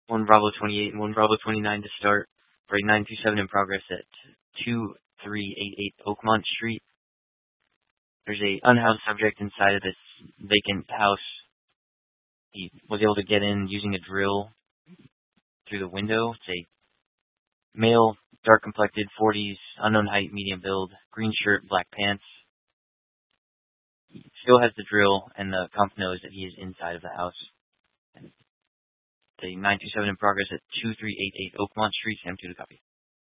1 Bravo 28 and 1 Bravo 29 to start. Break 927 in progress at 2388 Oakmont Street. There's a unhoused subject inside of this vacant house. He was able to get in using a drill through the window. It's a male, dark complected, 40s, unknown height, medium build, green shirt, black pants. He still has the drill, and the comp knows that he is inside of the house. It's a 927 in progress at 2388 Oakmont Street, Sam 2 to copy.